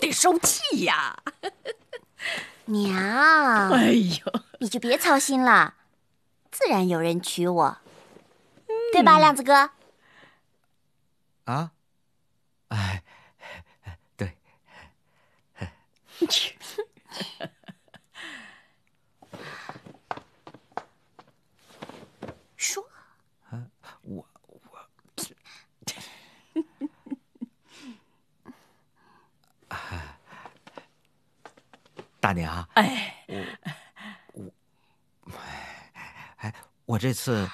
得收气呀。 娘， 哎呦， 你就别操心了，自然有人娶我，对吧，亮子哥？ 啊，哎，对。 说， 我大娘， 哎， 我这次，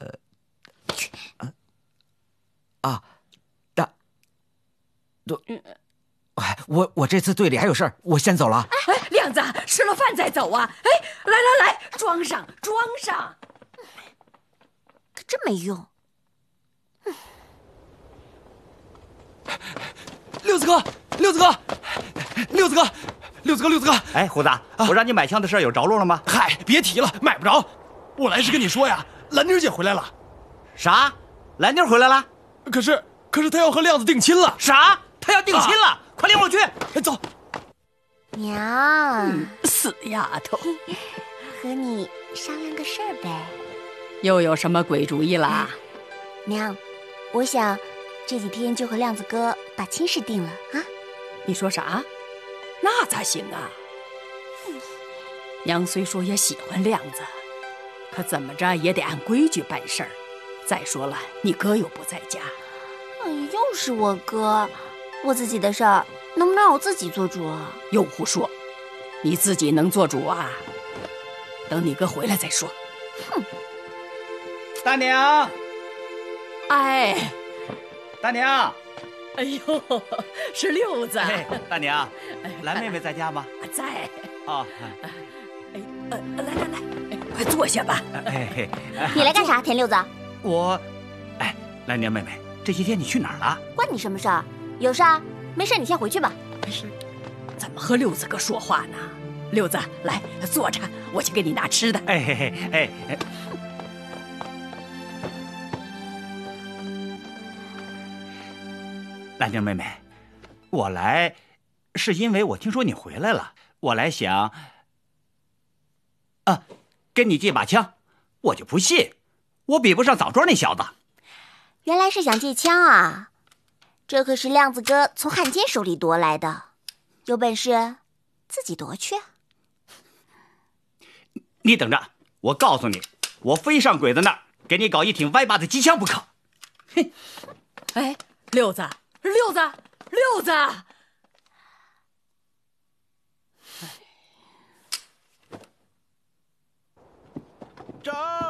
我这次队里还有事儿，我先走了。 哎，亮子，吃了饭再走啊！哎，来，装上。 可真没用。 六子哥！ 哎，胡子，我让你买枪的事有着落了吗？ 嗨，别提了，买不着。我来是跟你说呀，兰妮姐回来了。 啥？兰妮回来了？ 可是她要和亮子定亲了。 啥？她要定亲了？快领我去！ 走。 娘， 死丫头， 和你商量个事儿呗。 又有什么鬼主意啦？ 娘，我想这几天就和亮子哥把亲事定了啊。 你说啥？那咋行啊？娘虽说也喜欢亮子，可怎么着也得按规矩办事儿。再说了，你哥又不在家。 哎，又是我哥，我自己的事儿能不能让我自己做主啊？ 又胡说，你自己能做主啊？等你哥回来再说。 哼！ 大娘， 哎， 大娘， 哎呦，是六子。 哎，大娘，兰妹妹在家吗？ 在。 哦， 来，快坐下吧。 哎， 你来干啥，田六子？ 哎，兰娘妹妹，这些天你去哪儿了？ 关你什么事儿？有事儿？没事，你先回去吧。 是，怎么和六子哥说话呢？六子，来坐着，我去给你拿吃的。 哎，兰娘妹妹，我来是因为我听说你回来了，我来想跟你借把枪，我就不信我比不上枣庄那小子。 原来是想借枪啊！这可是亮子哥从汉奸手里夺来的，有本事自己夺去。 你等着，我告诉你，我非上鬼子那儿给你搞一挺歪把的机枪不可。 嘿，哎，六子， 站！